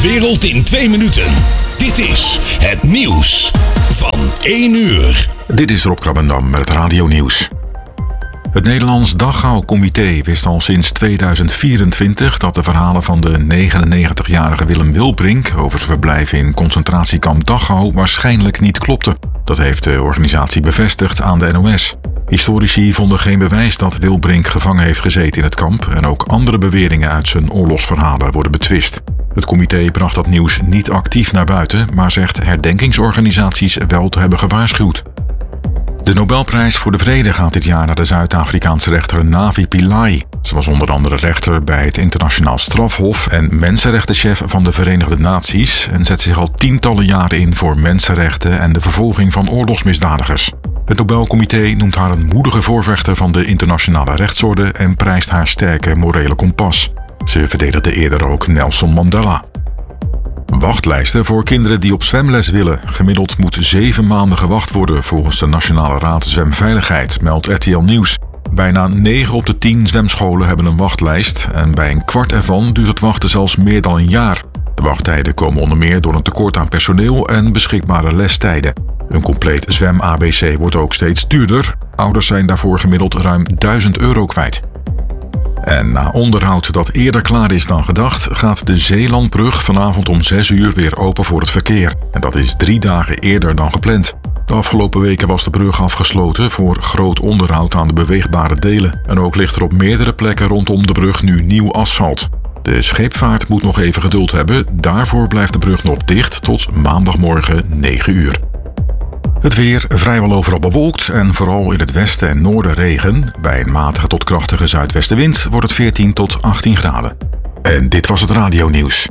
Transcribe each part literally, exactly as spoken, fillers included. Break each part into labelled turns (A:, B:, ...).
A: wereld in twee minuten. Dit is het nieuws van één uur.
B: Dit is Rob Krabbendam met het Radio Nieuws. Het Nederlands Dachau-comité wist al sinds tweeduizend vierentwintig dat de verhalen van de negenennegentigjarige Willem Wilbrink over zijn verblijf in concentratiekamp Dachau waarschijnlijk niet klopten. Dat heeft de organisatie bevestigd aan de N O S. Historici vonden geen bewijs dat Wilbrink gevangen heeft gezeten in het kamp en ook andere beweringen uit zijn oorlogsverhalen worden betwist. Het comité bracht dat nieuws niet actief naar buiten, maar zegt herdenkingsorganisaties wel te hebben gewaarschuwd. De Nobelprijs voor de Vrede gaat dit jaar naar de Zuid-Afrikaanse rechter Navi Pillay. Ze was onder andere rechter bij het Internationaal Strafhof en mensenrechtenchef van de Verenigde Naties en zet zich al tientallen jaren in voor mensenrechten en de vervolging van oorlogsmisdadigers. Het Nobelcomité noemt haar een moedige voorvechter van de internationale rechtsorde en prijst haar sterke morele kompas. Ze verdedigde eerder ook Nelson Mandela. Wachtlijsten voor kinderen die op zwemles willen. Gemiddeld moet zeven maanden gewacht worden volgens de Nationale Raad Zwemveiligheid, meldt R T L Nieuws. Bijna negen op de tien zwemscholen hebben een wachtlijst en bij een kwart ervan duurt het wachten zelfs meer dan een jaar. De wachttijden komen onder meer door een tekort aan personeel en beschikbare lestijden. Een compleet zwem-A B C wordt ook steeds duurder. Ouders zijn daarvoor gemiddeld ruim duizend euro kwijt. En na onderhoud dat eerder klaar is dan gedacht, gaat de Zeelandbrug vanavond om zes uur weer open voor het verkeer. En dat is drie dagen eerder dan gepland. De afgelopen weken was de brug afgesloten voor groot onderhoud aan de beweegbare delen. En ook ligt er op meerdere plekken rondom de brug nu nieuw asfalt. De scheepvaart moet nog even geduld hebben. Daarvoor blijft de brug nog dicht tot maandagmorgen negen uur. Het weer vrijwel overal bewolkt en vooral in het westen en noorden regen. Bij een matige tot krachtige zuidwestenwind wordt het veertien tot achttien graden. En dit was het Radio Nieuws.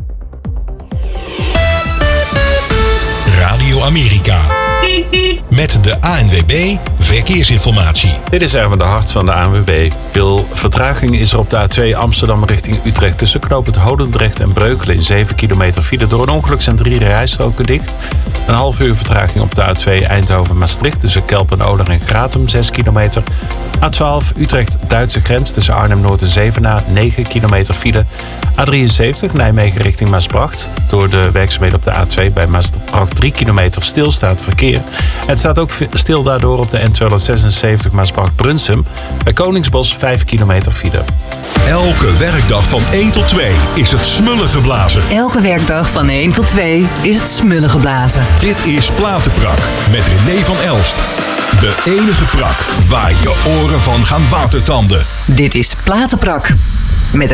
A: Radio Amerika. Met de A N W B Verkeersinformatie.
C: Dit is Erwin de Hart van de A N W B. Veel vertraging is er op de A twee Amsterdam richting Utrecht. Tussen knooppunt Hodendrecht en Breukelen in zeven kilometer file. Door een ongeluk zijn drie rijstroken dicht. Een half uur vertraging op de A twee Eindhoven-Maastricht. Tussen Kelp en Oler en Gratum zes kilometer. A twaalf Utrecht-Duitse grens tussen Arnhem-Noord en Zevenaar negen kilometer file. A drieënzeventig Nijmegen richting Maasbracht. Door de werkzaamheden op de A twee bij Maasbracht drie kilometer stilstaand verkeer. Het staat ook stil daardoor op de N tweehonderdzesenzeventig Maasbracht-Brunsum. Bij Koningsbos vijf kilometer file.
A: Elke werkdag van één tot twee is het smullen geblazen.
D: Elke werkdag van één tot twee is het smullen geblazen.
A: Dit is Platenprak met René van Elst. De enige prak waar je oren van gaan watertanden.
D: Dit is Platenprak.